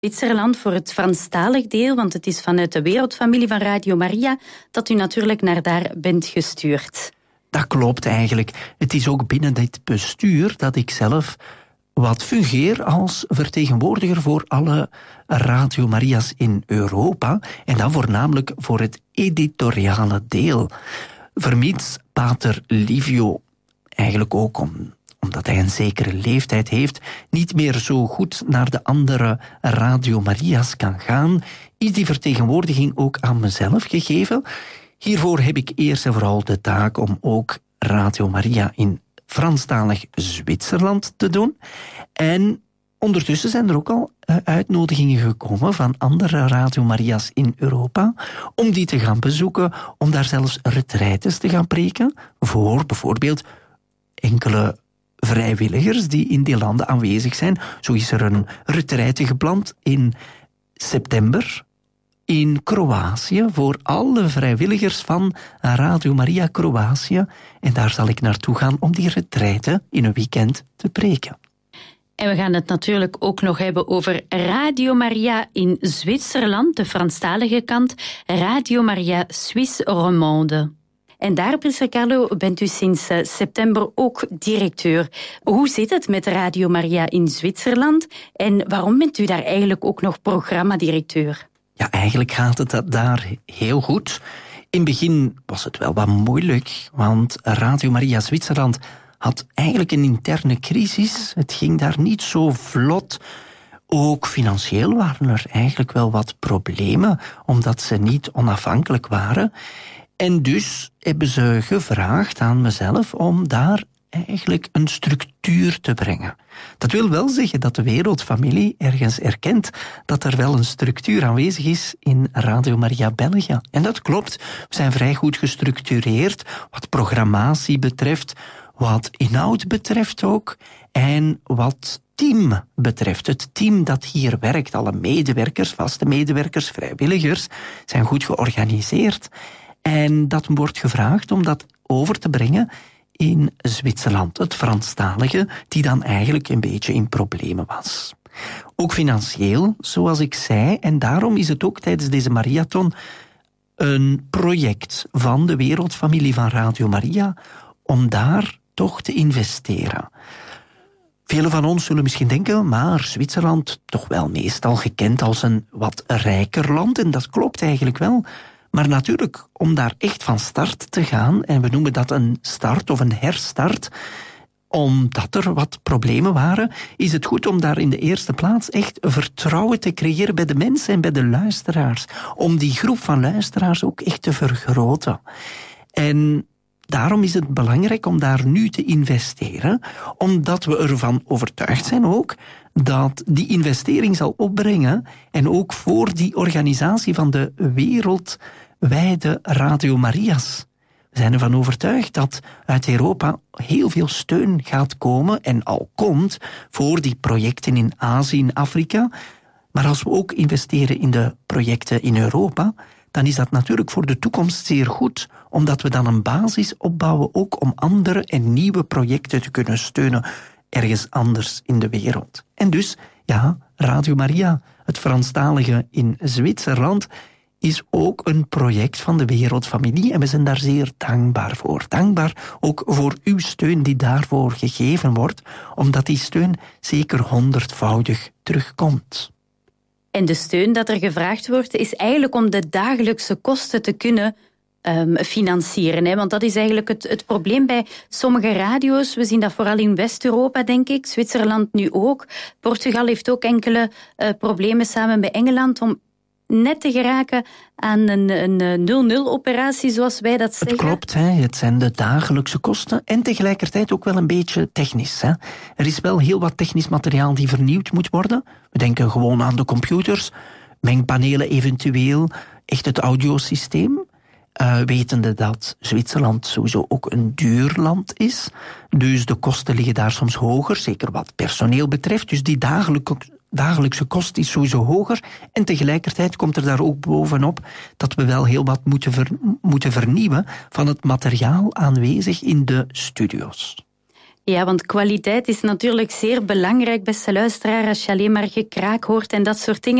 Zwitserland voor het Franstalig deel, want het is vanuit de wereldfamilie van Radio Maria dat u natuurlijk naar daar bent gestuurd. Dat klopt eigenlijk. Het is ook binnen dit bestuur dat ik zelf wat fungeer als vertegenwoordiger voor alle Radio Maria's in Europa en dan voornamelijk voor het editoriale deel. Vermits pater Livio eigenlijk ook omdat hij een zekere leeftijd heeft, niet meer zo goed naar de andere Radio Maria's kan gaan, is die vertegenwoordiging ook aan mezelf gegeven. Hiervoor heb ik eerst en vooral de taak om ook Radio Maria in Franstalig Zwitserland te doen. En ondertussen zijn er ook al uitnodigingen gekomen van andere Radio Maria's in Europa om die te gaan bezoeken, om daar zelfs retraites te gaan preken voor bijvoorbeeld enkele vrijwilligers die in die landen aanwezig zijn. Zo is er een retraite gepland in september in Kroatië voor alle vrijwilligers van Radio Maria Kroatië. En daar zal ik naartoe gaan om die retraite in een weekend te preken. En we gaan het natuurlijk ook nog hebben over Radio Maria in Zwitserland, de Franstalige kant, Radio Maria Suisse Romande. En daar, priester Carlo, bent u sinds september ook directeur. Hoe zit het met Radio Maria in Zwitserland en waarom bent u daar eigenlijk ook nog programmadirecteur? Ja, eigenlijk gaat het daar heel goed. In het begin was het wel wat moeilijk, want Radio Maria Zwitserland had eigenlijk een interne crisis. Het ging daar niet zo vlot. Ook financieel waren er eigenlijk wel wat problemen, omdat ze niet onafhankelijk waren. En dus hebben ze gevraagd aan mezelf om daar eigenlijk een structuur te brengen. Dat wil wel zeggen dat de wereldfamilie ergens erkent dat er wel een structuur aanwezig is in Radio Maria België. En dat klopt. We zijn vrij goed gestructureerd wat programmatie betreft, wat inhoud betreft ook en wat team betreft. Het team dat hier werkt, alle medewerkers, vaste medewerkers, vrijwilligers, zijn goed georganiseerd. En dat wordt gevraagd om dat over te brengen in Zwitserland, het Franstalige, die dan eigenlijk een beetje in problemen was. Ook financieel, zoals ik zei, en daarom is het ook tijdens deze marathon een project van de wereldfamilie van Radio Maria om daar toch te investeren. Velen van ons zullen misschien denken, maar Zwitserland toch wel meestal gekend als een wat rijker land, en dat klopt eigenlijk wel. Maar natuurlijk, om daar echt van start te gaan, en we noemen dat een start of een herstart, omdat er wat problemen waren, is het goed om daar in de eerste plaats echt vertrouwen te creëren bij de mensen en bij de luisteraars. Om die groep van luisteraars ook echt te vergroten. En daarom is het belangrijk om daar nu te investeren, omdat we ervan overtuigd zijn ook dat die investering zal opbrengen en ook voor die organisatie van de wereldwijde Radio Maria's. We zijn ervan overtuigd dat uit Europa heel veel steun gaat komen en al komt voor die projecten in Azië, in Afrika. Maar als we ook investeren in de projecten in Europa, dan is dat natuurlijk voor de toekomst zeer goed, omdat we dan een basis opbouwen ook om andere en nieuwe projecten te kunnen steunen ergens anders in de wereld. En dus, ja, Radio Maria, het Franstalige in Zwitserland, is ook een project van de wereldfamilie en we zijn daar zeer dankbaar voor. Dankbaar ook voor uw steun die daarvoor gegeven wordt, omdat die steun zeker 100-voudig terugkomt. En de steun dat er gevraagd wordt, is eigenlijk om de dagelijkse kosten te kunnen financieren. Hè? Want dat is eigenlijk het probleem bij sommige radio's. We zien dat vooral in West-Europa, denk ik. Zwitserland nu ook. Portugal heeft ook enkele problemen samen bij Engeland om net te geraken aan een 0-0-operatie, zoals wij dat zeggen. Het klopt, hè. Het zijn de dagelijkse kosten en tegelijkertijd ook wel een beetje technisch. Hè. Er is wel heel wat technisch materiaal die vernieuwd moet worden. We denken gewoon aan de computers, mengpanelen eventueel, echt het audiosysteem. Wetende dat Zwitserland sowieso ook een duur land is. Dus de kosten liggen daar soms hoger, zeker wat personeel betreft. Dus die dagelijkse kost is sowieso hoger. En tegelijkertijd komt er daar ook bovenop dat we wel heel wat moeten vernieuwen van het materiaal aanwezig in de studio's. Ja, want kwaliteit is natuurlijk zeer belangrijk, beste luisteraar. Als je alleen maar gekraak hoort en dat soort dingen.